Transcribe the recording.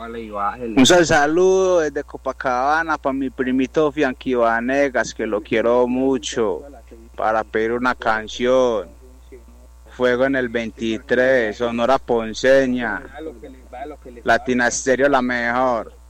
Un saludo desde Copacabana para mi primito Fianqui Vanegas, que lo quiero mucho, para pedir una canción. Fuego en el 23, Sonora Ponceña, Latina Stereo la mejor.